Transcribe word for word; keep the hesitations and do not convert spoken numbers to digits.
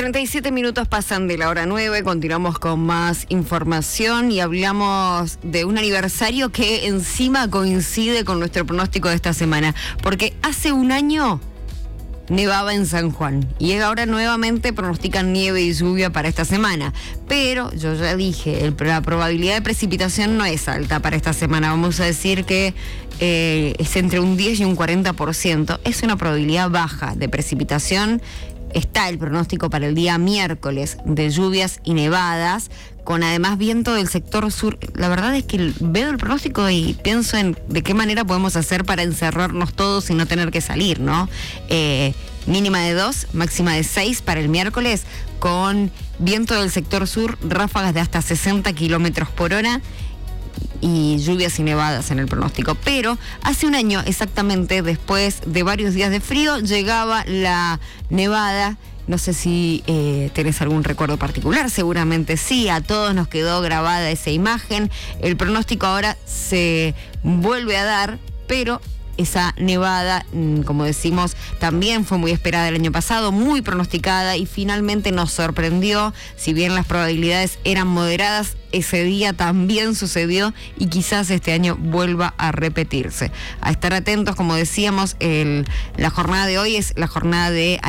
cuarenta y siete minutos pasan de la hora nueve, continuamos con más información y hablamos de un aniversario que encima coincide con nuestro pronóstico de esta semana, porque hace un año nevaba en San Juan y ahora nuevamente pronostican nieve y lluvia para esta semana, pero yo ya dije, el, la probabilidad de precipitación no es alta para esta semana, vamos a decir que eh, es entre un diez y un cuarenta por ciento, es una probabilidad baja de precipitación. Está el pronóstico para el día miércoles de lluvias y nevadas, con además viento del sector sur. La verdad es que veo el pronóstico y pienso en de qué manera podemos hacer para encerrarnos todos y no tener que salir, ¿no? Eh, mínima de dos, máxima de seis para el miércoles, con viento del sector sur, ráfagas de hasta sesenta kilómetros por hora. Y lluvias y nevadas en el pronóstico. Pero hace un año exactamente, después de varios días de frío, llegaba la nevada. No sé si eh, tenés algún recuerdo particular, seguramente sí, a todos nos quedó grabada esa imagen. El pronóstico ahora se vuelve a dar, pero esa nevada, como decimos, también fue muy esperada el año pasado, muy pronosticada y finalmente nos sorprendió. Si bien las probabilidades eran moderadas, ese día también sucedió y quizás este año vuelva a repetirse. A estar atentos, como decíamos, el, la jornada de hoy es la jornada de